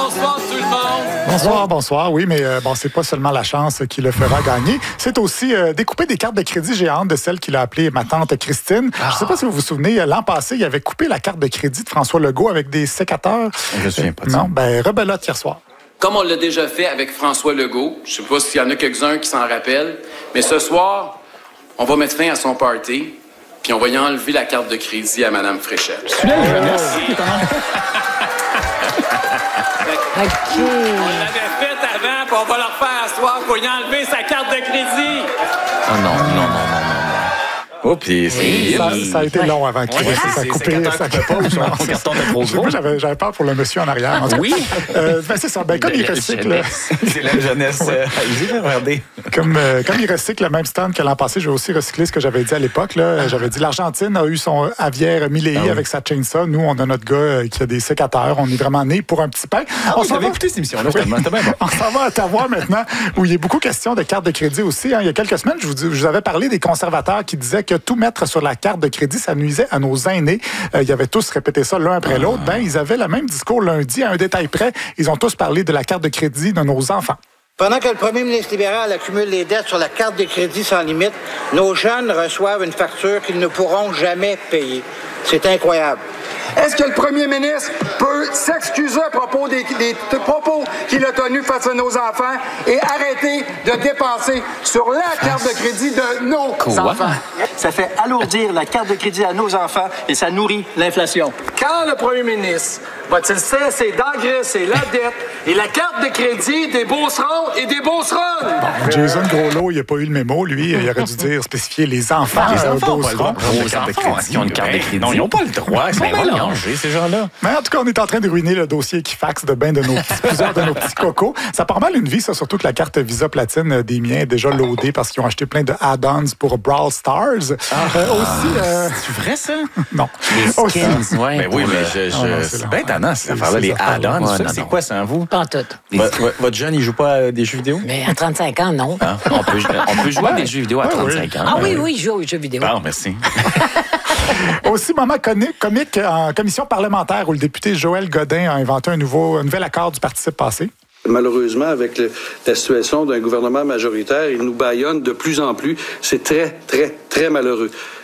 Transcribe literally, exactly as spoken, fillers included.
bonsoir tout le monde. Bonsoir, bonsoir. Oui, mais euh, bon, c'est pas seulement la chance qui le fera gagner. C'est aussi euh, découper des cartes de crédit géantes de celle qu'il a appelée ma tante Christine. Ah. Je ne sais pas si vous vous souvenez, l'an passé, il avait coupé la carte de crédit de François Legault avec des sécateurs. Je me souviens pas de ça. Non, ben rebelote hier soir. Comme on l'a déjà fait avec François Legault, je sais pas s'il y en a quelques-uns qui s'en rappellent, mais ce soir, on va mettre fin à son party, puis on va y enlever la carte de crédit à Mme Fréchette. Tu l'as, jeunesse. OK. On l'avait fait avant, puis on va le refaire à soir pour y enlever sa carte de crédit. Oh non, non, non, non, non. Oh, puis c'est... Ça, ça a été long avant qu'il ouais, réussisse à couper. Ça coupait pas ou son carton de trop gros. Moi, j'avais, j'avais peur pour le monsieur en arrière. En oui. Euh, ben, c'est ça. Ben, comme il recycle... C'est la jeunesse. Allez-y, regardez. Comme, euh, comme il recycle le même stand que l'an passé, je vais aussi recycler ce que j'avais dit à l'époque. Là. J'avais dit l'Argentine a eu son aviaire Milley ah oui. avec sa chainsaw. Nous, on a notre gars qui a des sécateurs. On est vraiment né pour un petit pain. Ah, on oui, s'en va... écouté cette émission-là. Oui. Bien bon. On s'en va à Ottawa maintenant, où il y a beaucoup question de cartes de crédit aussi. Hein. Il y a quelques semaines, je vous, je vous avais parlé des conservateurs qui disaient que tout mettre sur la carte de crédit, ça nuisait à nos aînés. Euh, ils avaient tous répété ça l'un après ah. l'autre. Ben, ils avaient le même discours lundi, à un détail près. Ils ont tous parlé de la carte de crédit de nos enfants. Pendant que le premier ministre libéral accumule les dettes sur la carte de crédit sans limite, nos jeunes reçoivent une facture qu'ils ne pourront jamais payer. C'est incroyable. Est-ce que le premier ministre peut s'excuser à propos des, des, des propos qu'il a tenus face à nos enfants et arrêter de dépenser sur la carte de crédit de nos Quoi? enfants? Ça fait alourdir la carte de crédit à nos enfants et ça nourrit l'inflation. Quand le premier ministre va-t-il cesser d'engraisser la dette et la carte de crédit des beaucerons et des beauceronnes? Bon, Jason Groslo, il n'a pas eu le mémo, lui. Il aurait dû dire, spécifier les enfants. Les enfants euh, ont pas le droit de carte de crédit. Ils ont une carte de crédit. Non, ils n'ont pas le droit. Ils sont mélangés, ces gens-là. Mais en tout cas, on est en train de ruiner le dossier Equifax de ben de nos petits, plusieurs de nos petits cocos. Ça part mal une vie, ça, surtout que la carte Visa Platine des miens est déjà loadée parce qu'ils ont acheté plein de add-ons pour Brawl Stars. Ah, euh, aussi, euh... c'est vrai, ça? Non. Les skins, ouais. Ben oui, mais je, je... Oh, non, c'est bien étonnant, ces affaires-là, les add-ons. Ouais, c'est quoi, ça, vous? Pas en tout. Votre, votre jeune, il joue pas à des jeux vidéo? Mais à trente-cinq ans, non. Hein? On peut, on peut jouer ouais. à des jeux vidéo à ouais, trente-cinq oui. ans. Ah oui, oui, je joue aux jeux vidéo. Bon, merci. Aussi, moment comique en commission parlementaire où le député Joël Godin a inventé un, nouveau, un nouvel accord du participe passé. Malheureusement, avec le, la situation d'un gouvernement majoritaire, il nous bâillonne de plus en plus. C'est très, très, très malheureux.